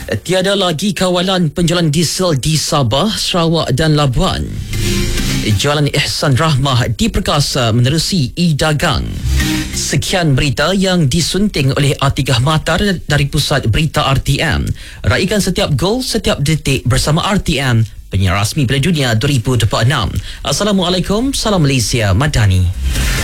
Tiada lagi kawalan penjualan diesel di Sabah, Sarawak dan Labuan. Jalan Ihsan Rahmah diperkasa menerusi e-dagang. Sekian berita yang disunting oleh Atikah Matar dari Pusat Berita RTM. Raikan setiap gol, setiap detik bersama RTM, penyiar rasmi Piala Dunia 2026. Assalamualaikum, salam Malaysia Madani.